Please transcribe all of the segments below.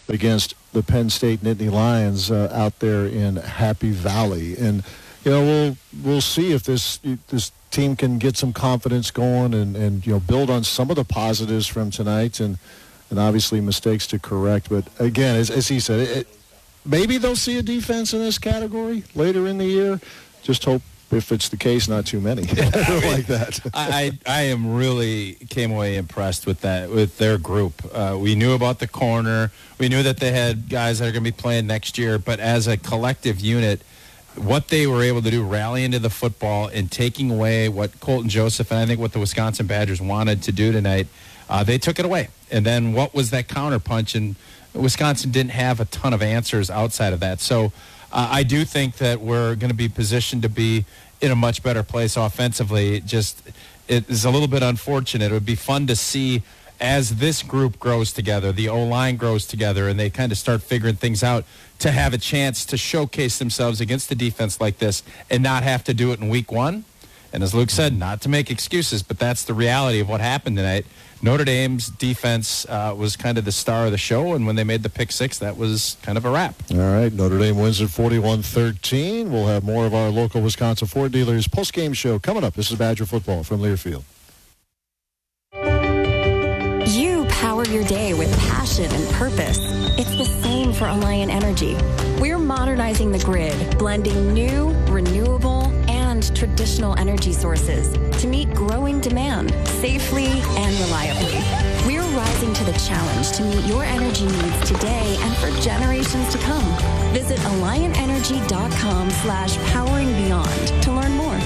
against the Penn State Nittany Lions out there in Happy Valley. And, we'll see if this team can get some confidence going and build on some of the positives from tonight and obviously mistakes to correct. But, again, as he said, maybe they'll see a defense in this category later in the year. Just hope, if it's the case, not too many like that. I am really came away impressed with their group. We knew about the corner. We knew that they had guys that are going to be playing next year. But as a collective unit, what they were able to do, rallying to the football and taking away what Colton Joseph and I think what the Wisconsin Badgers wanted to do tonight, they took it away. And then what was that counterpunch? And Wisconsin didn't have a ton of answers outside of that. So I do think that we're going to be positioned to be in a much better place offensively. It is a little bit unfortunate. It would be fun to see as this group grows together, the O-line grows together, and they kind of start figuring things out, to have a chance to showcase themselves against a defense like this and not have to do it in week one. And as Luke said, not to make excuses, but that's the reality of what happened tonight. Notre Dame's defense was kind of the star of the show, and when they made the pick six, that was kind of a wrap. All right, Notre Dame wins at 41-13. We'll have more of our local Wisconsin Ford dealers post-game show coming up. This is Badger Football from Learfield. You power your day with passion and purpose. It's the same for Alliant Energy. We're modernizing the grid, blending new, renewable, and traditional energy sources to meet growing demand safely and reliably. We're rising to the challenge to meet your energy needs today and for generations to come. Visit AlliantEnergy.com/poweringBeyond to learn more.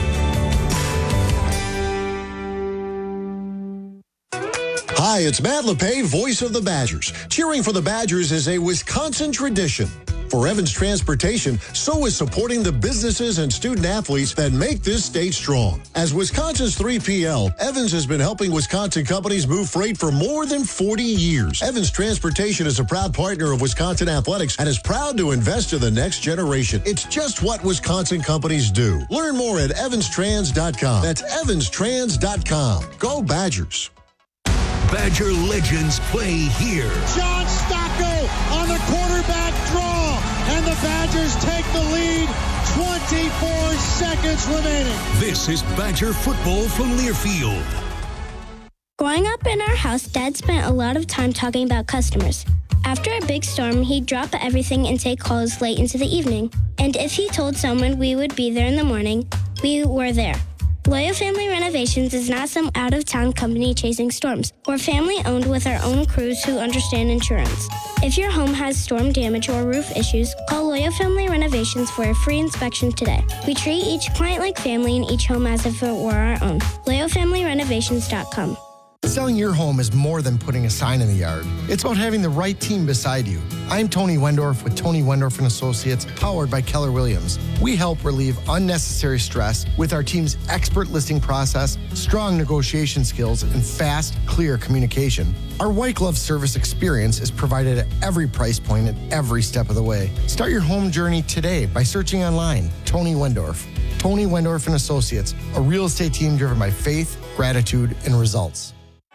Hi, it's Matt LePay, voice of the Badgers. Cheering for the Badgers is a Wisconsin tradition. For Evans Transportation, so is supporting the businesses and student athletes that make this state strong. As Wisconsin's 3PL, Evans has been helping Wisconsin companies move freight for more than 40 years. Evans Transportation is a proud partner of Wisconsin Athletics and is proud to invest in the next generation. It's just what Wisconsin companies do. Learn more at evanstrans.com. That's evanstrans.com. Go Badgers. Badger legends play here. John Stocco on the quarterback draw, and the Badgers take the lead. 24 seconds remaining. This is Badger football from Learfield. Growing up in our house, Dad spent a lot of time talking about customers. After a big storm, he'd drop everything and take calls late into the evening. And if he told someone we would be there in the morning, we were there. Loyal Family Renovations is not some out-of-town company chasing storms. We're family-owned with our own crews who understand insurance. If your home has storm damage or roof issues, call Loyal Family Renovations for a free inspection today. We treat each client like family and each home as if it were our own. LoyalFamilyRenovations.com. Selling your home is more than putting a sign in the yard. It's about having the right team beside you. I'm Tony Wendorf with Tony Wendorf & Associates, powered by Keller Williams. We help relieve unnecessary stress with our team's expert listing process, strong negotiation skills, and fast, clear communication. Our white glove service experience is provided at every price point at every step of the way. Start your home journey today by searching online. Tony Wendorf. Tony Wendorf & Associates, a real estate team driven by faith, gratitude, and results.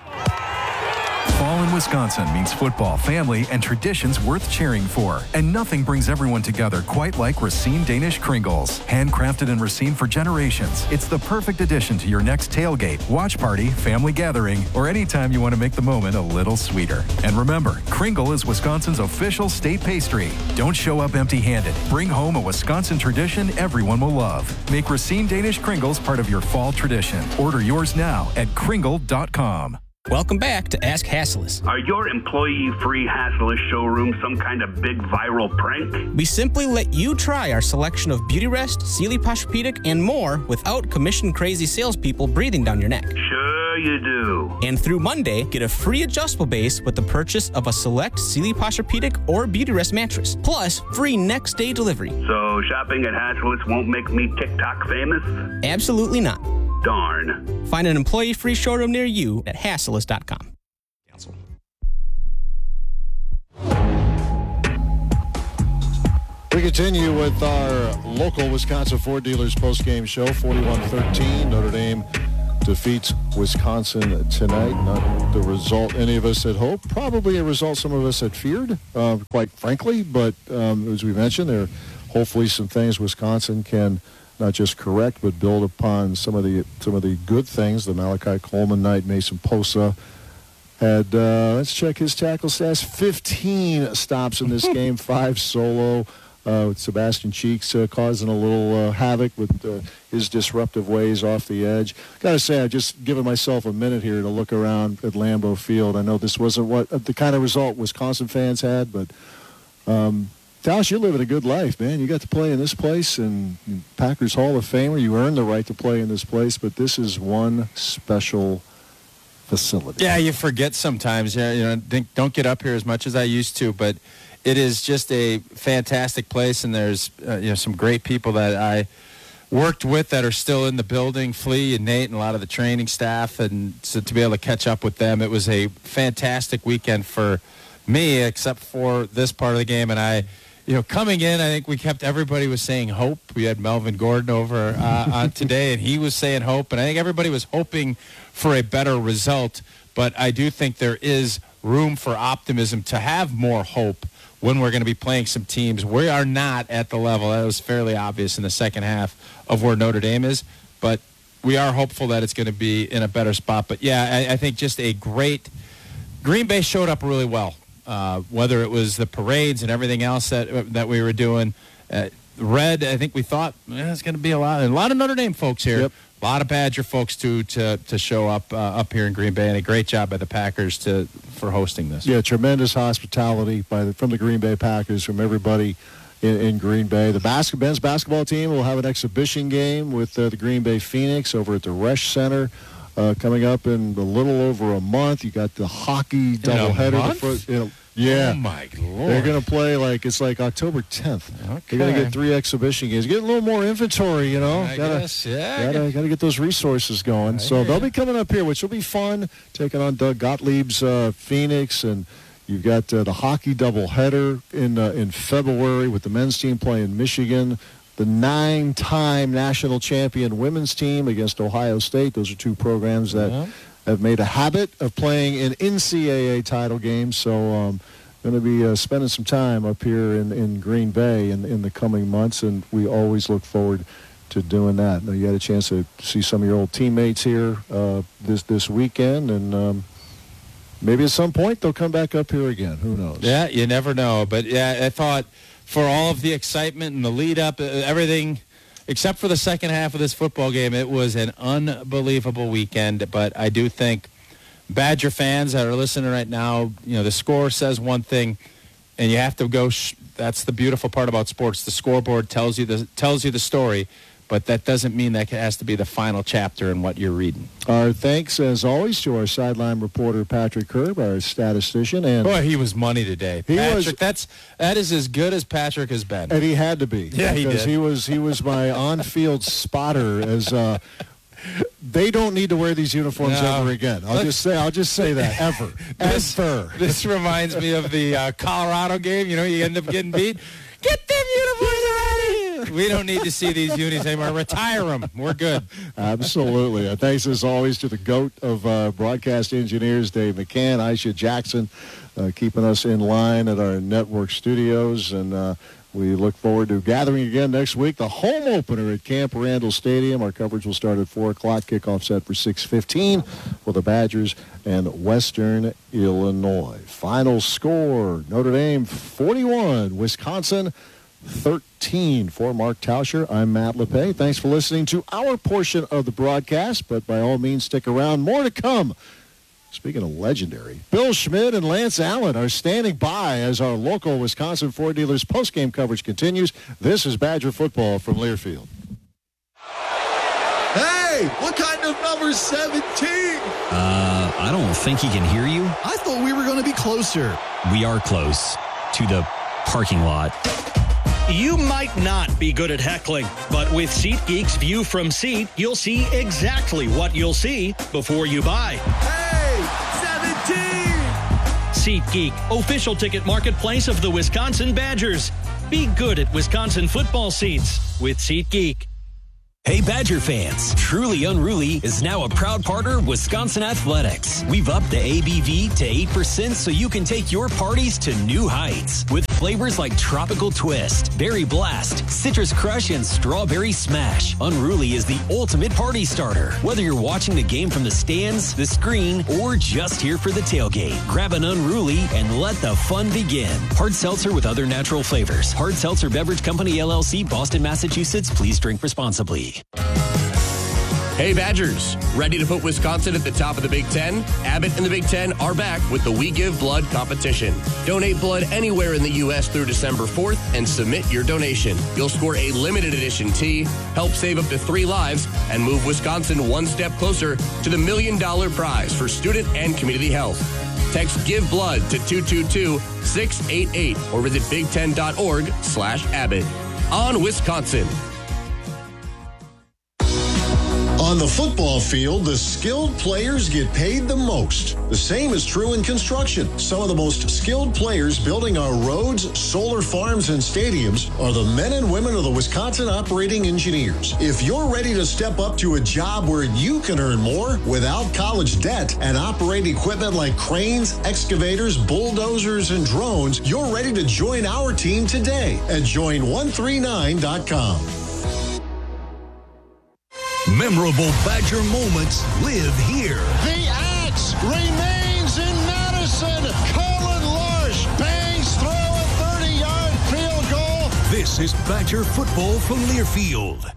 Fall in Wisconsin means football, family, and traditions worth cheering for. And nothing brings everyone together quite like Racine Danish Kringles. Handcrafted in Racine for generations, it's the perfect addition to your next tailgate, watch party, family gathering, or anytime you want to make the moment a little sweeter. And remember, Kringle is Wisconsin's official state pastry. Don't show up empty-handed. Bring home a Wisconsin tradition everyone will love. Make Racine Danish Kringles part of your fall tradition. Order yours now at kringle.com. Welcome back to Ask Hasslis. Are your employee-free Hasslis showroom some kind of big viral prank? We simply let you try our selection of Beauty Rest, Sealy Posturepedic, and more without commission-crazy salespeople breathing down your neck. Sure you do. And through Monday, get a free adjustable base with the purchase of a select Sealy Posturepedic or Beauty Rest mattress, plus free next-day delivery. So shopping at Hasslis won't make me TikTok famous? Absolutely not. Darn. Find an employee-free showroom near you at hasslis.com. We continue with our local Wisconsin Ford dealers post-game show, 41-13. Notre Dame defeats Wisconsin tonight. Not the result any of us had hoped. Probably a result some of us had feared, quite frankly. But as we mentioned, there are hopefully some things Wisconsin can not just correct, but build upon some of the good things. The Malachi Coleman night, Mason Posa had, let's check his tackle stats, 15 stops in this game, 5 solo. With Sebastian Cheeks causing a little havoc with his disruptive ways off the edge. Got to say, I've just given myself a minute here to look around at Lambeau Field. I know this wasn't what the kind of result Wisconsin fans had, but Talis, you're living a good life, man. You got to play in this place, and Packers Hall of Famer. You earned the right to play in this place, but this is one special facility. Yeah, you forget sometimes. Don't get up here as much as I used to, but it is just a fantastic place, and there's some great people that I worked with that are still in the building, Flea and Nate and a lot of the training staff, and so to be able to catch up with them, it was a fantastic weekend for me, except for this part of the game. And coming in, I think everybody was saying hope. We had Melvin Gordon over on today, and he was saying hope, and I think everybody was hoping for a better result, but I do think there is room for optimism to have more hope when we're going to be playing some teams. We are not at the level, that was fairly obvious in the second half, of where Notre Dame is, but we are hopeful that it's going to be in a better spot. But yeah, I think just a great, Green Bay showed up really well, whether it was the parades and everything else that we were doing. Red, I think we thought it's going to be a lot of Notre Dame folks here. Yep. A lot of Badger folks to show up here in Green Bay, and a great job by the Packers for hosting this. Yeah, tremendous hospitality from the Green Bay Packers, from everybody in Green Bay. The men's basketball team will have an exhibition game with the Green Bay Phoenix over at the Resch Center coming up in a little over a month. You got the hockey doubleheader. Yeah. Oh, my Lord. They're going to play it's like October 10th. Okay. They're going to get 3 exhibition games. Get a little more inventory, I guess, yeah. Got to get those resources going. So they'll be coming up here, which will be fun, taking on Doug Gottlieb's Phoenix. And you've got the hockey doubleheader in February with the men's team playing Michigan. The 9-time national champion women's team against Ohio State. Those are 2 programs that have made a habit of playing in NCAA title games. So going to be spending some time up here in Green Bay in the coming months, and we always look forward to doing that. Now, you had a chance to see some of your old teammates here this weekend, and maybe at some point they'll come back up here again. Who knows? Yeah, you never know. But, yeah, I thought for all of the excitement and the lead-up, everything – except for the second half of this football game, it was an unbelievable weekend. But I do think Badger fans that are listening right now, the score says one thing, and you have to go. That's the beautiful part about sports. The scoreboard tells you the story, but that doesn't mean that has to be the final chapter in what you're reading. Our thanks, as always, to our sideline reporter, Patrick Kerb, our statistician. And boy, he was money today. Patrick, that is as good as Patrick has been. And he had to be. Yeah, he did. Because he was my on-field spotter as they don't need to wear these uniforms ever again. I'll just say that, ever. This reminds me of the Colorado game. You end up getting beat. Get them uniforms already! We don't need to see these unis anymore. Retire them. We're good. Absolutely. Thanks, as always, to the GOAT of broadcast engineers, Dave McCann, Aisha Jackson, keeping us in line at our network studios. And we look forward to gathering again next week. The home opener at Camp Randall Stadium. Our coverage will start at 4 o'clock. Kickoff set for 6:15 for the Badgers and Western Illinois. Final score, Notre Dame 41, Wisconsin 13. For Mark Tauscher, I'm Matt LePay. Thanks for listening to our portion of the broadcast, but by all means, stick around. More to come. Speaking of legendary, Bill Schmidt and Lance Allen are standing by as our local Wisconsin Ford dealers postgame coverage continues. This is Badger football from Learfield. Hey, what kind of number 17? I don't think he can hear you. I thought we were going to be closer. We are close to the parking lot. You might not be good at heckling, but with SeatGeek's View from Seat, you'll see exactly what you'll see before you buy. Hey, 17! SeatGeek, official ticket marketplace of the Wisconsin Badgers. Be good at Wisconsin football seats with SeatGeek. Hey, Badger fans, Truly Unruly is now a proud partner of Wisconsin Athletics. We've upped the ABV to 8% so you can take your parties to new heights. With flavors like Tropical Twist, Berry Blast, Citrus Crush, and Strawberry Smash, Unruly is the ultimate party starter. Whether you're watching the game from the stands, the screen, or just here for the tailgate, grab an Unruly and let the fun begin. Hard seltzer with other natural flavors. Hard Seltzer Beverage Company, LLC, Boston, Massachusetts. Please drink responsibly. Hey Badgers, ready to put Wisconsin at the top of the Big Ten? Abbott and the Big Ten are back with the We Give Blood competition. Donate blood anywhere in the U.S. through December 4th and submit your donation. You'll score a limited edition tee, help save up to 3 lives, and move Wisconsin one step closer to the $1 million prize for student and community health. Text Give Blood to 222-688 or visit big10.org/Abbott. On Wisconsin. On the football field, the skilled players get paid the most. The same is true in construction. Some of the most skilled players building our roads, solar farms, and stadiums are the men and women of the Wisconsin Operating Engineers. If you're ready to step up to a job where you can earn more without college debt and operate equipment like cranes, excavators, bulldozers, and drones, you're ready to join our team today at join139.com. Memorable Badger moments live here. The axe remains in Madison. Colin Larsh bangs through a 30-yard field goal. This is Badger football from Learfield.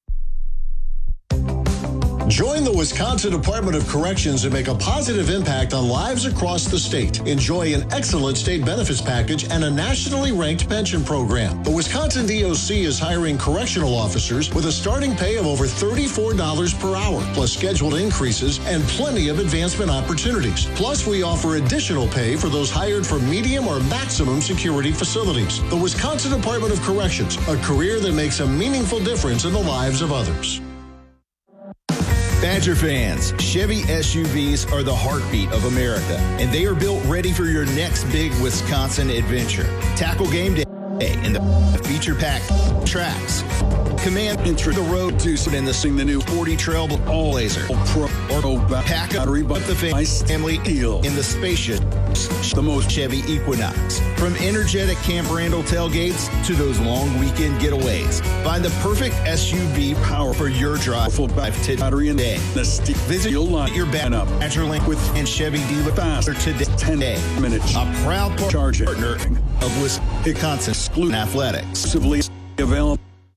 Join the Wisconsin Department of Corrections and make a positive impact on lives across the state. Enjoy an excellent state benefits package and a nationally ranked pension program. The Wisconsin DOC is hiring correctional officers with a starting pay of over $34 per hour, plus scheduled increases and plenty of advancement opportunities. Plus, we offer additional pay for those hired for medium or maximum security facilities. The Wisconsin Department of Corrections, a career that makes a meaningful difference in the lives of others. Badger fans, Chevy SUVs are the heartbeat of America, and they are built ready for your next big Wisconsin adventure. Tackle game day in the feature pack tracks. Command into the road to in the new 40 Trailblazer pack battery, but the family deal in the spacious the most Chevy Equinox. From energetic Camp Randall tailgates to those long weekend getaways, find the perfect SUV power for your drive. Full battery in day. Visit your Badger Link with and Chevy dealer faster today. 10 minutes. A proud partner of Wisconsin Athletics. Exclusively available.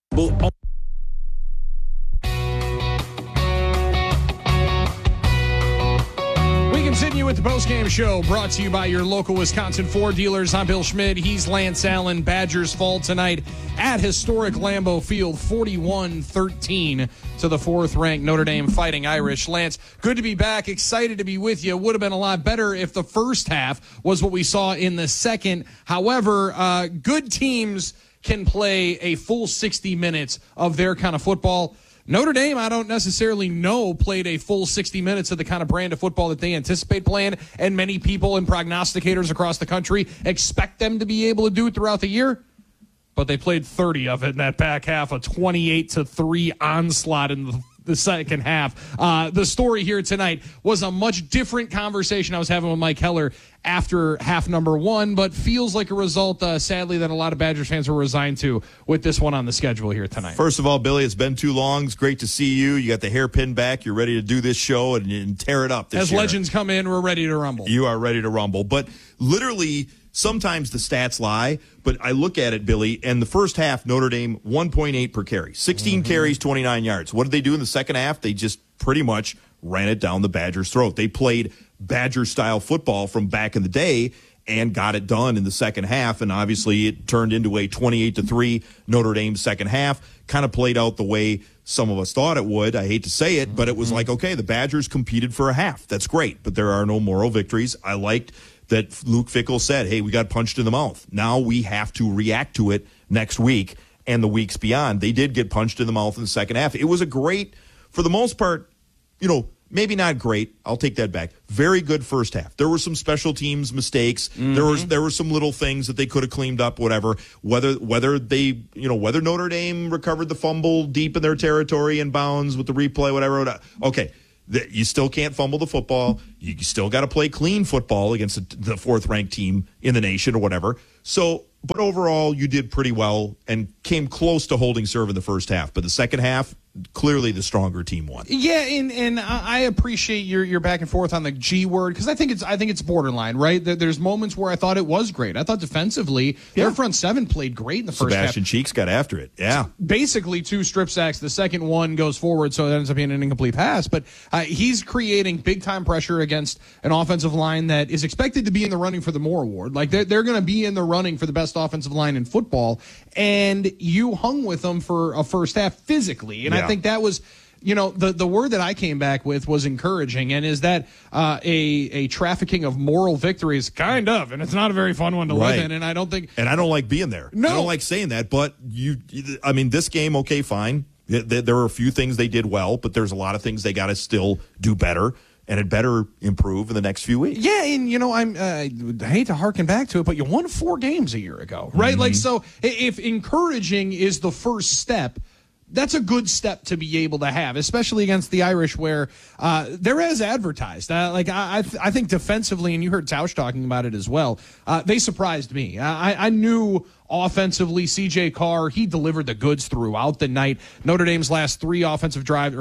Continue with the postgame show brought to you by your local Wisconsin Ford dealers. I'm Bill Schmidt. He's Lance Allen. Badgers fall tonight at historic Lambeau Field, 41-13 to the 4th-ranked Notre Dame Fighting Irish. Lance, good to be back. Excited to be with you. Would have been a lot better if the first half was what we saw in the second. However, good teams can play a full 60 minutes of their kind of football. Notre Dame, I don't necessarily know, played a full 60 minutes of the kind of brand of football that they anticipate playing, and many people and prognosticators across the country expect them to be able to do throughout the year. But they played 30 of it in that back half, a 28-3 onslaught in the second half. The story here tonight was a much different conversation I was having with Mike Heller after half number 1, but feels like a result, sadly, that a lot of Badgers fans were resigned to with this one on the schedule here tonight. First of all, Billy, it's been too long. It's great to see you. You got the hairpin back. You're ready to do this show and tear it up this year. As legends come in, we're ready to rumble. You are ready to rumble. But literally, sometimes the stats lie, but I look at it, Billy, and the first half, Notre Dame, 1.8 per carry. 16 carries, 29 yards. What did they do in the second half? They just pretty much ran it down the Badgers' throat. They played Badger-style football from back in the day and got it done in the second half, and obviously it turned into a 28-3 Notre Dame second half. Kind of played out the way some of us thought it would. I hate to say it, but it was like, okay, the Badgers competed for a half. That's great, but there are no moral victories. I liked that Luke Fickell said, hey, we got punched in the mouth. Now we have to react to it next week and the weeks beyond. They did get punched in the mouth in the second half. It was a great, for the most part, maybe not great. I'll take that back. Very good first half. There were some special teams mistakes. Mm-hmm. There were some little things that they could have cleaned up, whatever. Whether Notre Dame recovered the fumble deep in their territory in bounds with the replay, whatever. Okay. You still can't fumble the football. You still got to play clean football against the fourth-ranked team in the nation or whatever. So, but overall, you did pretty well and came close to holding serve in the first half. But the second half, clearly the stronger team won. Yeah, and I appreciate your back and forth on the G word because I think it's borderline, right? There's moments where I thought it was great. I thought defensively, their front seven played great in the first half. Sebastian Cheeks got after it. Yeah, basically 2 strip sacks. The second one goes forward, so it ends up being an incomplete pass. But he's creating big time pressure against an offensive line that is expected to be in the running for the Moore Award. Like they're going to be in the running for the best offensive line in football, and you hung with them for a first half physically, and I think that was, the word that I came back with was encouraging. And is that a trafficking of moral victories? Kind of, and it's not a very fun one to live in. And I don't like being there. No, I don't like saying that. But this game, okay, fine. There were a few things they did well, but there's a lot of things they got to still do better. And it better improve in the next few weeks. Yeah, and I hate to harken back to it, but you won 4 games a year ago, right? Mm-hmm. Like, so if encouraging is the first step, that's a good step to be able to have, especially against the Irish, where they're as advertised. I think defensively, and you heard Tausch talking about it as well, they surprised me. I knew offensively, C.J. Carr, he delivered the goods throughout the night. Notre Dame's last 3 offensive drives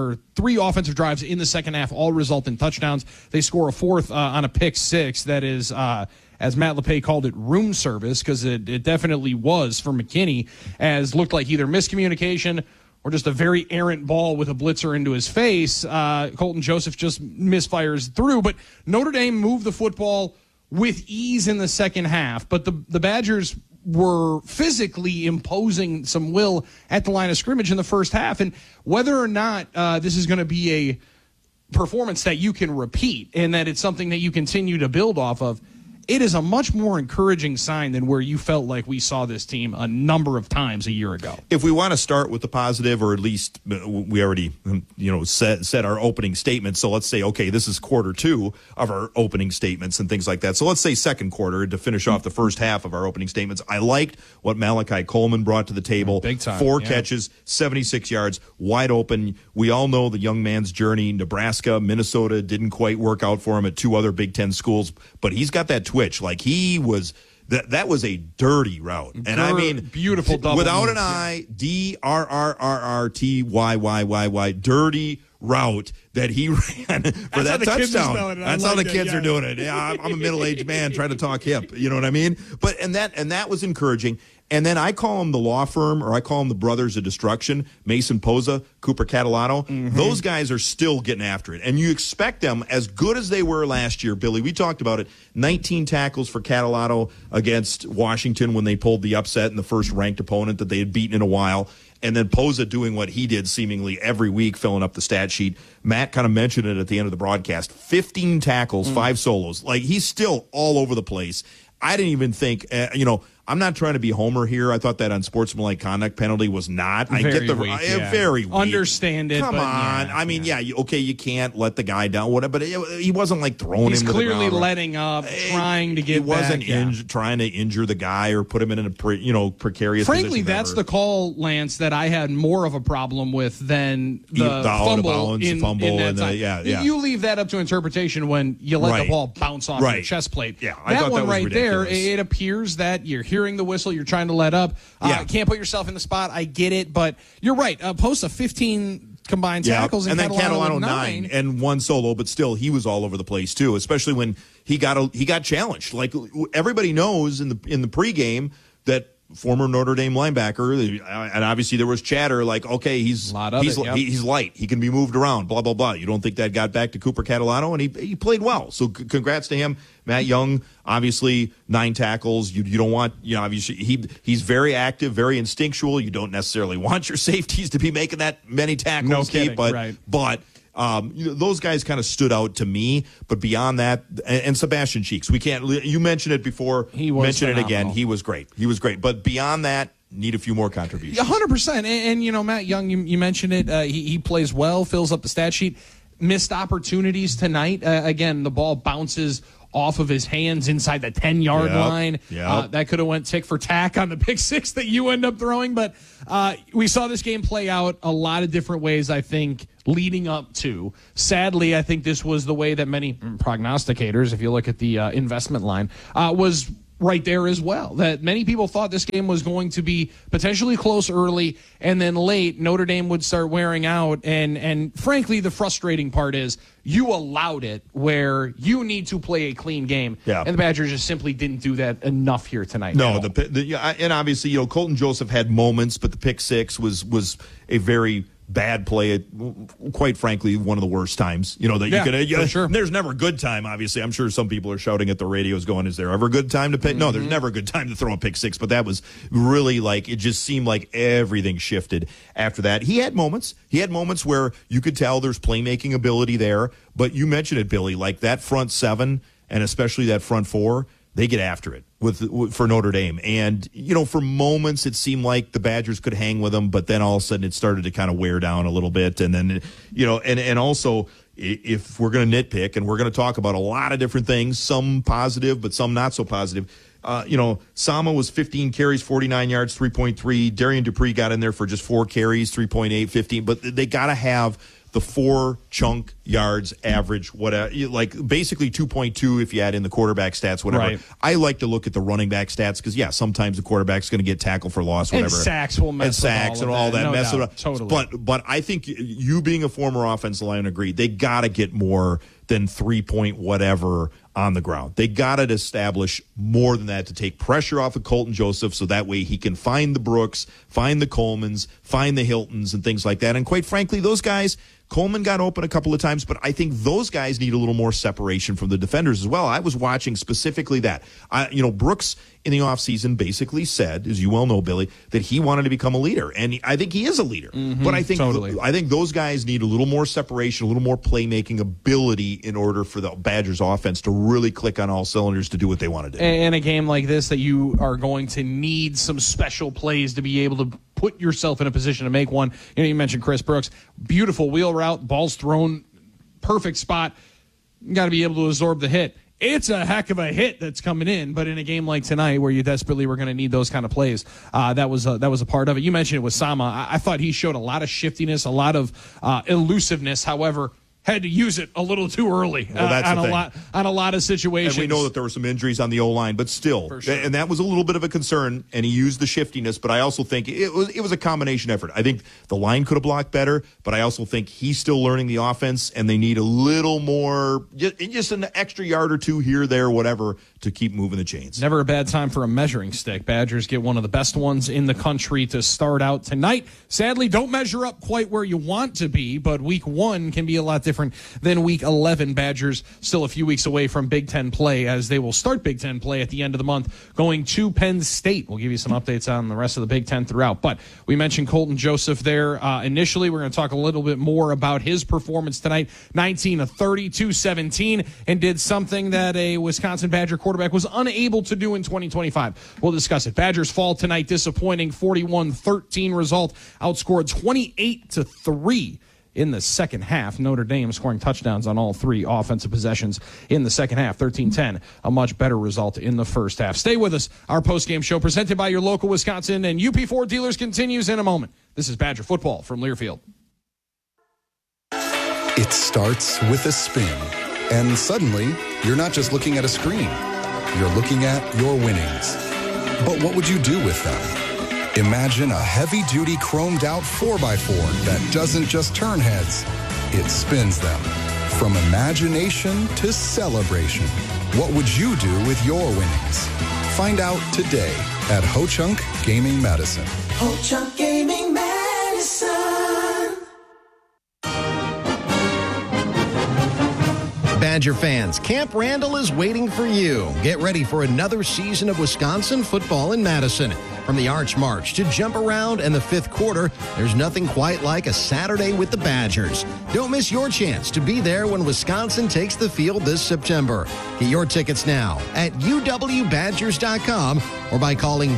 in the second half all result in touchdowns. They score a 4th on a pick 6 that is, as Matt LePay called it, room service, because it definitely was for McKinney, as looked like either miscommunication or just a very errant ball with a blitzer into his face. Colton Joseph just misfires through. But Notre Dame moved the football with ease in the second half. But the Badgers were physically imposing some will at the line of scrimmage in the first half. And whether or not this is going to be a performance that you can repeat and that it's something that you continue to build off of, it is a much more encouraging sign than where you felt like we saw this team a number of times a year ago. If we want to start with the positive, or at least we already said our opening statement, so let's say, okay, this is quarter 2 of our opening statements and things like that. So let's say second quarter to finish off the first half of our opening statements. I liked what Malachi Coleman brought to the table. Big time. 4 catches, 76 yards, wide open. We all know the young man's journey. Nebraska, Minnesota didn't quite work out for him at 2 other Big Ten schools, but he's got that twitch. Like he was, that was a dirty route. And I mean, beautiful double without move. an I, DRRRRTYYYY, dirty route that he ran for that touchdown. That's how the kids are doing it. Yeah, I'm a middle-aged man trying to talk hip. You know what I mean? But and that was encouraging. And then I call them the law firm, or I call them the Brothers of Destruction, Mason Poza, Cooper Catalano. Mm-hmm. Those guys are still getting after it. And you expect them, as good as they were last year, Billy, we talked about it, 19 tackles for Catalano against Washington when they pulled the upset in the first ranked opponent that they had beaten in a while. And then Poza doing what he did seemingly every week, filling up the stat sheet. Matt kind of mentioned it at the end of the broadcast. 15 tackles, 5 solos. Like, he's still all over the place. I didn't even think, I'm not trying to be Homer here. I thought that unsportsmanlike conduct penalty was not. Very I get the weak, very weak. Understand it. Come but on. Yeah, I mean, you can't let the guy down. Whatever, but he wasn't like throwing him to the ground. He's clearly letting up, trying to get He wasn't back, trying to injure the guy or put him in a precarious Frankly, position. that's the call, Lance, that I had more of a problem with than the fumble in that time. You leave that up to interpretation when you let the ball bounce off your chest plate. Yeah, that one right ridiculous. there, it appears that you're hearing the whistle, you're trying to let up. Can't put yourself in the spot. I get it, but you're right. Post of 15 combined tackles, and then Catalano 9 and 1 solo, but still he was all over the place too. Especially when he got challenged. Like everybody knows in the pregame that former Notre Dame linebacker, and obviously there was chatter like, okay, he's light, he can be moved around, blah blah blah. You don't think that got back to Cooper Catalano, and he played well. So congrats to him. Matt Young, obviously 9 tackles. You don't want, obviously he's very active, very instinctual. You don't necessarily want your safeties to be making that many tackles. No kidding, but those guys kind of stood out to me. But beyond that, and Sebastian Cheeks, you mentioned it before. He was mentioned phenomenal. it again. He was great. But beyond that, need a few more contributions. 100%. And Matt Young, you mentioned it. He plays well, fills up the stat sheet. missed opportunities tonight. Again, the ball bounces off of his hands inside the 10-yard line. That could have went tick for tack on the pick six that you end up throwing. But we saw this game play out a lot of different ways, I think, leading up to. Sadly, I think this was the way that many prognosticators, if you look at the investment line, was right there as well. That many people thought this game was going to be potentially close early, and then late Notre Dame would start wearing out. And frankly, the frustrating part is you allowed it where you need to play a clean game. Yeah. And the Badgers just simply didn't do that enough here tonight. No, and obviously, Colton Joseph had moments, but the pick six was a very bad play at, quite frankly, one of the worst times. You could. For sure. There's never a good time. Obviously, I'm sure some people are shouting at the radios, going, "Is there ever a good time to pick?" No, there's never a good time to throw a pick six. But that was really it just seemed like everything shifted after that. He had moments. Where you could tell there's playmaking ability there. But you mentioned it, Billy, like that front seven and especially that front four. They get after it for Notre Dame. And, for moments it seemed like the Badgers could hang with them, but then all of a sudden it started to kind of wear down a little bit. And then, and also if we're going to nitpick and we're going to talk about a lot of different things, some positive, but some not so positive. Sama was 15 carries, 49 yards, 3.3. Darian Dupree got in there for just 4 carries, 3.8, 15. But they got to have the 4 chunk yards average, whatever, like basically 2.2 if you add in the quarterback stats, whatever. Right. I like to look at the running back stats because, sometimes the quarterback's going to get tackled for loss, whatever. And sacks will mess and all that. No mess doubt. it up. Totally. But I think you being a former offensive lineman, agreed, they got to get more than 3-point whatever on the ground. They got to establish more than that to take pressure off of Colton Joseph so that way he can find the Brooks, find the Colemans, find the Hiltons and things like that. And quite frankly, those guys, Coleman got open a couple of times, but I think those guys need a little more separation from the defenders as well. I was watching specifically that. Brooks in the offseason basically said, as you well know, Billy, that he wanted to become a leader. And I think he is a leader. But I think I think those guys need a little more separation, a little more playmaking ability in order for the Badgers offense to really click on all cylinders to do what they want to do. In a game like this that you are going to need some special plays to be able to put yourself in a position to make one. You mentioned Chris Brooks. Beautiful wheel route, ball's thrown, perfect spot. You got to be able to absorb the hit. It's a heck of a hit that's coming in, but in a game like tonight where you desperately were going to need those kind of plays, that was a part of it. You mentioned it with Sama. I thought he showed a lot of shiftiness, a lot of elusiveness. However, had to use it a little too early on a lot of situations. And we know that there were some injuries on the O-line, but still. For sure. And that was a little bit of a concern, and he used the shiftiness, but I also think it was a combination effort. I think the line could have blocked better, but I also think he's still learning the offense, and they need a little more, just an extra yard or two here, there, whatever, to keep moving the chains. Never a bad time for a measuring stick. Badgers get one of the best ones in the country to start out tonight. Sadly, don't measure up quite where you want to be, but week 1 can be a lot different than week 11. Badgers still a few weeks away from Big Ten play, as they will start Big Ten play at the end of the month, going to Penn State. We'll give you some updates on the rest of the Big Ten throughout. But we mentioned Colton Joseph there initially. We're going to talk a little bit more about his performance tonight. 19 of 30, 217, and did something that a Wisconsin Badger quarterback was unable to do in 2025. We'll discuss it. Badgers fall tonight, disappointing 41-13 result, outscored 28-3 in the second half. Notre Dame scoring touchdowns on all 3 offensive possessions in the second half. 13-10, a much better result in the first half. Stay with us. Our postgame show presented by your local Wisconsin and UP Ford dealers continues in a moment. This is Badger football from Learfield. It starts with a spin, and suddenly you're not just looking at a screen. You're looking at your winnings. But what would you do with them? Imagine a heavy-duty chromed-out 4x4 that doesn't just turn heads, it spins them. From imagination to celebration, what would you do with your winnings? Find out today at Ho-Chunk Gaming Medicine. Ho-Chunk Gaming Medicine. Badger fans, Camp Randall is waiting for you. Get ready for another season of Wisconsin football in Madison. From the Arch March to Jump Around and the 5th quarter, there's nothing quite like a Saturday with the Badgers. Don't miss your chance to be there when Wisconsin takes the field this September. Get your tickets now at uwbadgers.com or by calling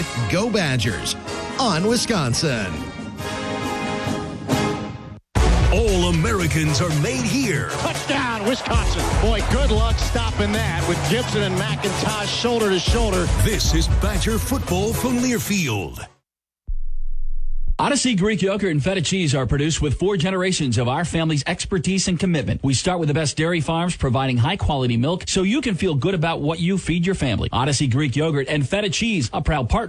1-800-GO-BADGERS on Wisconsin. All Americans are made here. Touchdown, Wisconsin. Boy, good luck stopping that with Gibson and McIntosh shoulder to shoulder. This is Badger football from Learfield. Odyssey Greek yogurt and feta cheese are produced with 4 generations of our family's expertise and commitment. We start with the best dairy farms providing high-quality milk so you can feel good about what you feed your family. Odyssey Greek yogurt and feta cheese, a proud partner